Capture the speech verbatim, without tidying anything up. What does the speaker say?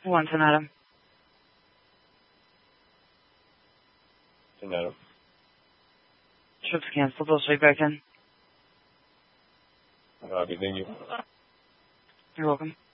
One ten Adam. ten Adam. Trip's canceled. I'll straight back in. Copy, thank you. You're welcome.